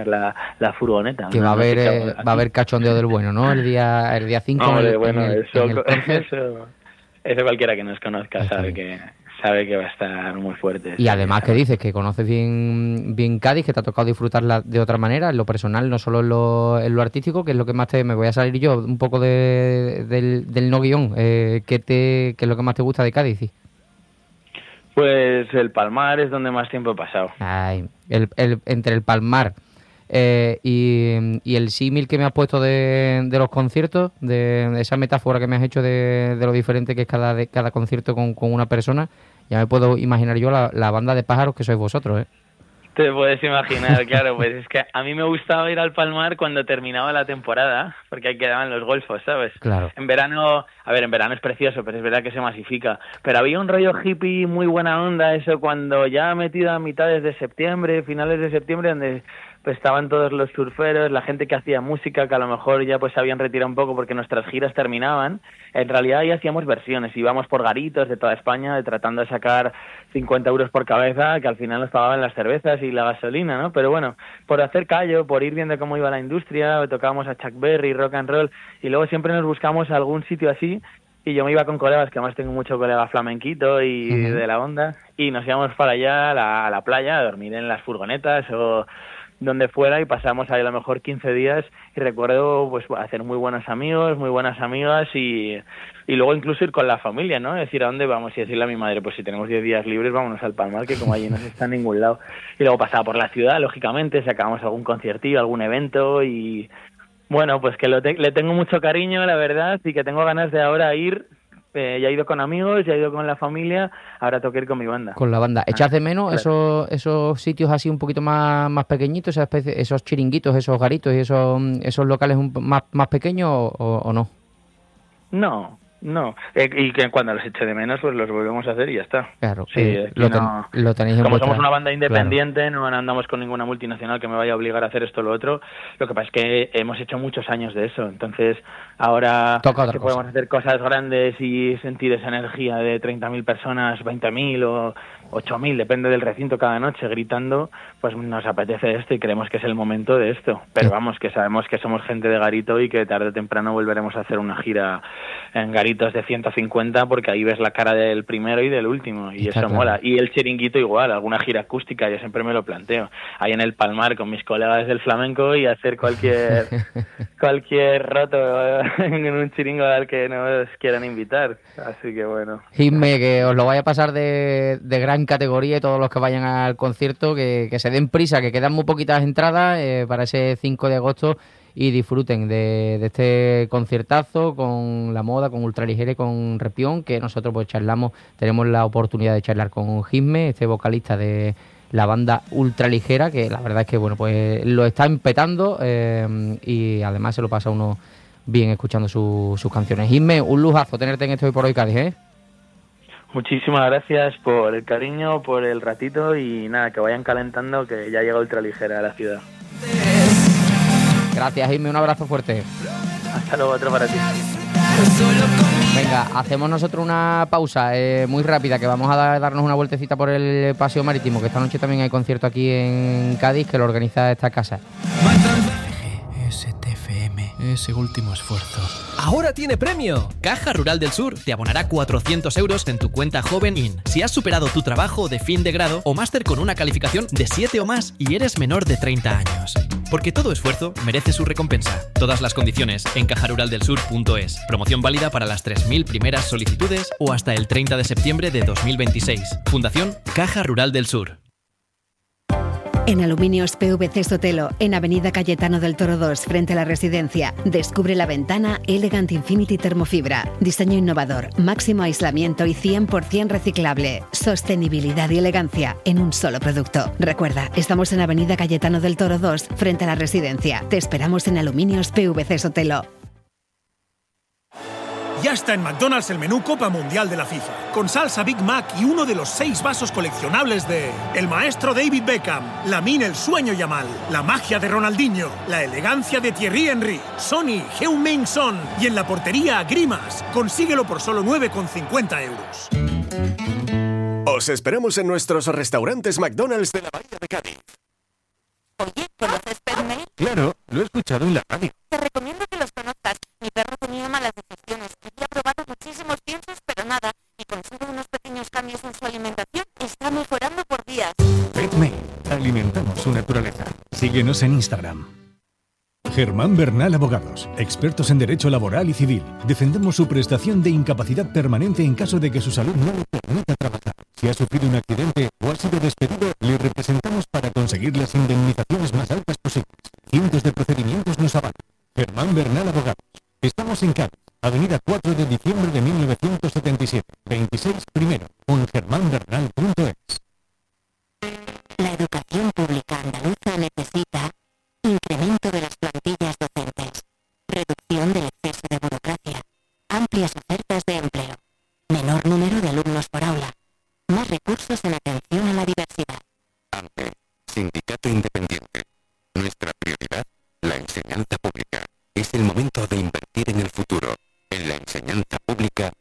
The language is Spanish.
la furgoneta. Que va a haber cachondeo del bueno, ¿no? El día 5. Eso cualquiera que nos conozca sabe que va a estar muy fuerte. Y además que dices que conoces bien Cádiz, que te ha tocado disfrutarla de otra manera, en lo personal, no solo en lo artístico, que es lo que más me voy a salir yo un poco del no guión. ¿Qué es lo que más te gusta de Cádiz? Sí? Pues el Palmar es donde más tiempo he pasado. Entre el Palmar y el símil que me has puesto de los conciertos, de esa metáfora que me has hecho de lo diferente que es cada concierto con una persona, ya me puedo imaginar yo la banda de pájaros que sois vosotros, ¿eh? Te puedes imaginar, claro, pues es que a mí me gustaba ir al Palmar cuando terminaba la temporada, porque ahí quedaban los golfos, ¿sabes? Claro. En verano es precioso, pero es verdad que se masifica. Pero había un rollo hippie muy buena onda, eso cuando ya metido a mitades de septiembre, finales de septiembre, donde pues estaban todos los surferos, la gente que hacía música, que a lo mejor ya pues se habían retirado un poco porque nuestras giras terminaban. En realidad ya hacíamos versiones, íbamos por garitos de toda España, tratando de sacar 50 euros por cabeza, que al final nos pagaban las cervezas y la gasolina, ¿no? Pero bueno, por hacer callo, por ir viendo cómo iba la industria, tocábamos a Chuck Berry, rock and roll, y luego siempre nos buscamos algún sitio así, y yo me iba con colegas, que además tengo mucho colega flamenquito y de la onda, y nos íbamos para allá a la playa a dormir en las furgonetas o donde fuera, y pasamos ahí a lo mejor 15 días, y recuerdo pues hacer muy buenos amigos, muy buenas amigas, y luego incluso ir con la familia, ¿no? Decir, ¿a dónde vamos? Y decirle a mi madre, pues si tenemos 10 días libres, vámonos al Palmar, que como allí no se está en ningún lado. Y luego pasaba por la ciudad, lógicamente, sacábamos algún conciertillo, algún evento, y bueno, pues que le tengo mucho cariño, la verdad, y que tengo ganas de ahora ir. Ya he ido con amigos, ya he ido con la familia, ahora tengo que ir con mi banda. Con la banda. ¿Echas de menos esos sitios así un poquito más pequeñitos, esos chiringuitos, esos garitos y esos locales más pequeños o no? No. Y que cuando los eche de menos, pues los volvemos a hacer y ya está. Claro, sí, lo tenéis en como vuestra... somos una banda independiente, claro. No andamos con ninguna multinacional que me vaya a obligar a hacer esto o lo otro. Lo que pasa es que hemos hecho muchos años de eso. Entonces, ahora que podemos hacer cosas grandes y sentir esa energía de 30.000 personas, 20.000 o 8.000, depende del recinto cada noche, gritando, pues nos apetece esto y creemos que es el momento de esto. Pero vamos, que sabemos que somos gente de garito y que tarde o temprano volveremos a hacer una gira en garitos de 150, porque ahí ves la cara del primero y del último, y eso mola. Y el chiringuito igual, alguna gira acústica, yo siempre me lo planteo. Ahí en el Palmar con mis colegas del flamenco y hacer cualquier roto en un chiringo al que nos quieran invitar. Así que bueno. Jimmy, que os lo vaya a pasar de gran categoría, y todos los que vayan al concierto que se den prisa, que quedan muy poquitas entradas para ese 5 de agosto, y disfruten de este conciertazo con La Moda, con Ultraligera y con Repión, que nosotros pues tenemos la oportunidad de charlar con Jimmy, este vocalista de la banda Ultraligera, que la verdad es que bueno, pues lo está empetando, y además se lo pasa uno bien escuchando sus canciones. Jimmy, un lujazo tenerte en Esto Hoy por Hoy Cádiz, ¿eh? Muchísimas gracias por el cariño, por el ratito, y nada, que vayan calentando, que ya llega Ultraligera a la ciudad. Gracias, Jimmy, un abrazo fuerte. Hasta luego, otro para ti. Venga, hacemos nosotros una pausa muy rápida, que vamos a darnos una vueltecita por el Paseo Marítimo, que esta noche también hay concierto aquí en Cádiz, que lo organiza esta casa. Ese último esfuerzo. ¡Ahora tiene premio! Caja Rural del Sur te abonará 400 euros en tu cuenta Joven In si has superado tu trabajo de fin de grado o máster con una calificación de 7 o más y eres menor de 30 años. Porque todo esfuerzo merece su recompensa. Todas las condiciones en cajaruraldelsur.es. Promoción válida para las 3.000 primeras solicitudes o hasta el 30 de septiembre de 2026. Fundación Caja Rural del Sur. En Aluminios PVC Sotelo, en Avenida Cayetano del Toro 2, frente a la residencia, descubre la ventana Elegant Infinity Termofibra. Diseño innovador, máximo aislamiento y 100% reciclable. Sostenibilidad y elegancia en un solo producto. Recuerda, estamos en Avenida Cayetano del Toro 2, frente a la residencia. Te esperamos en Aluminios PVC Sotelo. Ya está en McDonald's el menú Copa Mundial de la FIFA, con salsa Big Mac y uno de los 6 vasos coleccionables de el maestro David Beckham, Lamine el sueño Yamal, la magia de Ronaldinho, la elegancia de Thierry Henry, Sonny, Heung-min Son y en la portería Grimas. Consíguelo por solo 9,50 euros. Os esperamos en nuestros restaurantes McDonald's de la Bahía de Cádiz. Oye, ¿conoces Pet escuchado en la radio. Te recomiendo que los conozcas. Mi perro tenía malas digestiones. Había probado muchísimos piensos, pero nada. Y con solo unos pequeños cambios en su alimentación, está mejorando por días. PetMate. Alimentamos su naturaleza. Síguenos en Instagram. Germán Bernal Abogados, expertos en derecho laboral y civil. Defendemos su prestación de incapacidad permanente en caso de que su salud no le permita trabajar. Si ha sufrido un accidente o ha sido despedido, le representamos para conseguir las indemnizaciones más altas posibles. Cientos de procedimientos nos avalan. Germán Bernal Abogados. Estamos en Cádiz, Avenida 4 de diciembre de 1977, 26 primero, o en germanbernal.es. La educación pública andaluza necesita incremento de las plantillas docentes, reducción del exceso de burocracia, amplias ofertas de empleo, menor número de alumnos por aula, más recursos en atención a la diversidad. AMPE, Sindicato Independiente. Nuestra prioridad, la enseñanza pública. Es el momento de invertir en el futuro. En la enseñanza pública